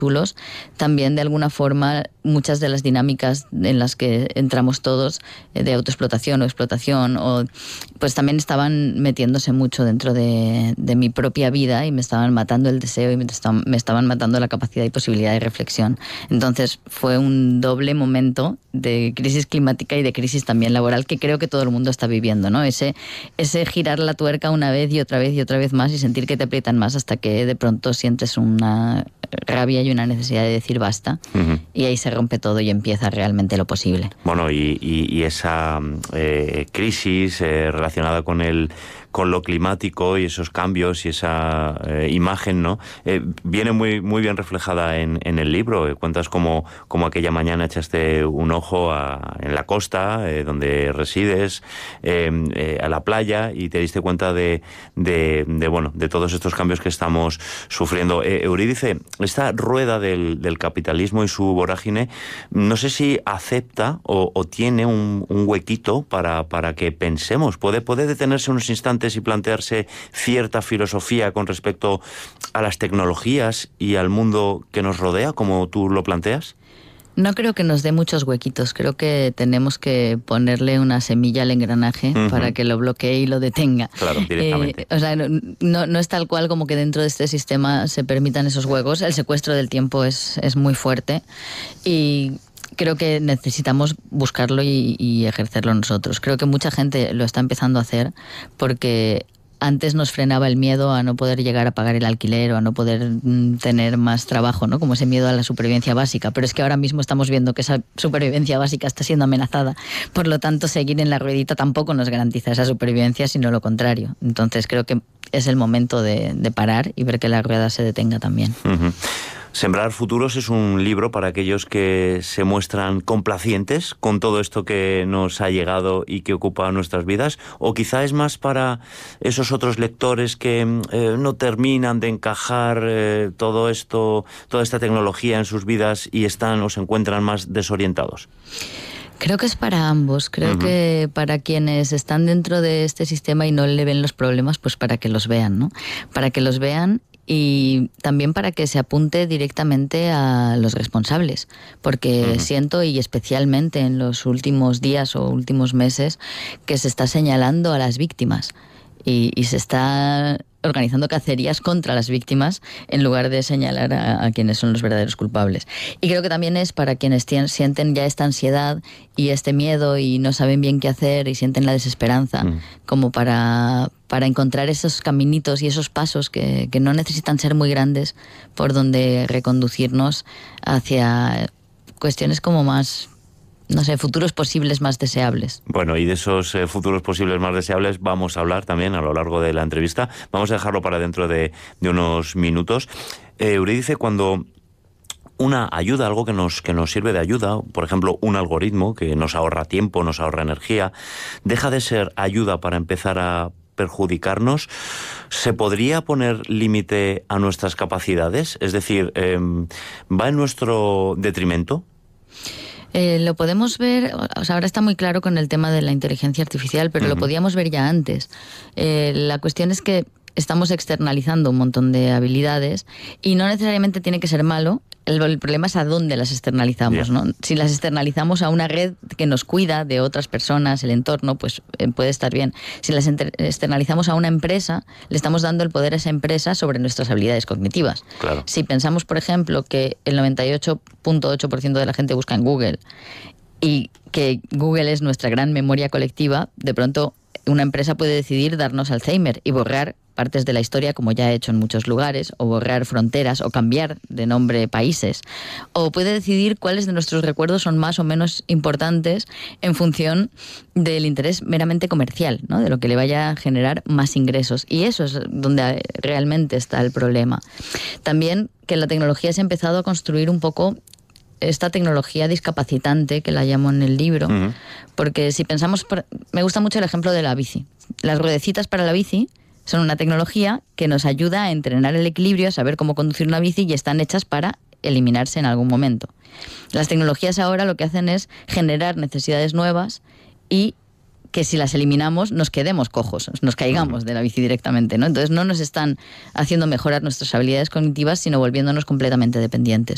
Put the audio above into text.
chulos, también de alguna forma muchas de las dinámicas en las que entramos todos, de autoexplotación o explotación, pues también estaban metiéndose mucho dentro de mi propia vida y me estaban matando el deseo y me estaban matando la capacidad y posibilidad de reflexión. Entonces fue un doble momento de crisis climática y de crisis también laboral que creo que todo el mundo está viviendo, ¿no? Ese girar la tuerca una vez y otra vez y otra vez más y sentir que te aprietan más hasta que de pronto sientes una rabia y una necesidad de decir basta, y ahí se rompe todo y empieza realmente lo posible. Bueno, y esa crisis relacionada con lo climático y esos cambios y esa imagen, ¿no? Viene muy, muy bien reflejada en el libro. Cuentas como aquella mañana echaste un ojo en la costa, donde resides, a la playa, y te diste cuenta de todos estos cambios que estamos sufriendo. Eurídice, esta rueda del capitalismo y su vorágine, no sé si acepta o tiene un huequito para que pensemos. ¿Puede detenerse unos instantes y plantearse cierta filosofía con respecto a las tecnologías y al mundo que nos rodea, como tú lo planteas? No creo que nos dé muchos huequitos. Creo que tenemos que ponerle una semilla al engranaje para que lo bloquee y lo detenga. Claro, directamente. No es tal cual como que dentro de este sistema se permitan esos huecos. El secuestro del tiempo es muy fuerte y creo que necesitamos buscarlo y ejercerlo nosotros. Creo que mucha gente lo está empezando a hacer porque antes nos frenaba el miedo a no poder llegar a pagar el alquiler o a no poder tener más trabajo, ¿no? Como ese miedo a la supervivencia básica. Pero es que ahora mismo estamos viendo que esa supervivencia básica está siendo amenazada. Por lo tanto, seguir en la ruedita tampoco nos garantiza esa supervivencia, sino lo contrario. Entonces creo que es el momento de parar y ver que la rueda se detenga también. Sembrar futuros es un libro para aquellos que se muestran complacientes con todo esto que nos ha llegado y que ocupa nuestras vidas, o quizá es más para esos otros lectores que no terminan de encajar todo esto, toda esta tecnología en sus vidas y están o se encuentran más desorientados. Creo que es para ambos. Creo que para quienes están dentro de este sistema y no le ven los problemas, pues para que los vean, ¿no? Para que los vean y también para que se apunte directamente a los responsables, porque siento, y especialmente en los últimos días o últimos meses, que se está señalando a las víctimas y se está organizando cacerías contra las víctimas en lugar de señalar a quienes son los verdaderos culpables. Y creo que también es para quienes sienten ya esta ansiedad y este miedo y no saben bien qué hacer y sienten la desesperanza, como para encontrar esos caminitos y esos pasos que no necesitan ser muy grandes por donde reconducirnos hacia cuestiones como más, no sé, futuros posibles más deseables. Bueno, y de esos futuros posibles más deseables vamos a hablar también a lo largo de la entrevista. Vamos a dejarlo para dentro de unos minutos. Eurídice, cuando una ayuda, algo que nos sirve de ayuda, por ejemplo, un algoritmo que nos ahorra tiempo, nos ahorra energía, deja de ser ayuda para empezar a perjudicarnos, ¿se podría poner límite a nuestras capacidades? Es decir, ¿va en nuestro detrimento? Lo podemos ver, o sea, ahora está muy claro con el tema de la inteligencia artificial, pero lo podíamos ver ya antes. La cuestión es que estamos externalizando un montón de habilidades y no necesariamente tiene que ser malo. El problema es a dónde las externalizamos, ¿no? Si las externalizamos a una red que nos cuida de otras personas, el entorno, pues puede estar bien. Si las externalizamos a una empresa, le estamos dando el poder a esa empresa sobre nuestras habilidades cognitivas. Claro. Si pensamos, por ejemplo, que el 98.8% de la gente busca en Google y que Google es nuestra gran memoria colectiva, de pronto una empresa puede decidir darnos Alzheimer y borrar partes de la historia, como ya ha hecho en muchos lugares, o borrar fronteras, o cambiar de nombre países. O puede decidir cuáles de nuestros recuerdos son más o menos importantes en función del interés meramente comercial, ¿no? De lo que le vaya a generar más ingresos. Y eso es donde realmente está el problema. También que la tecnología se ha empezado a construir un poco esta tecnología discapacitante, que la llamo en el libro, porque si pensamos, me gusta mucho el ejemplo de la bici. Las ruedecitas para la bici son una tecnología que nos ayuda a entrenar el equilibrio, a saber cómo conducir una bici, y están hechas para eliminarse en algún momento. Las tecnologías ahora lo que hacen es generar necesidades nuevas y que si las eliminamos nos quedemos cojos, nos caigamos de la bici directamente, ¿no? Entonces no nos están haciendo mejorar nuestras habilidades cognitivas, sino volviéndonos completamente dependientes.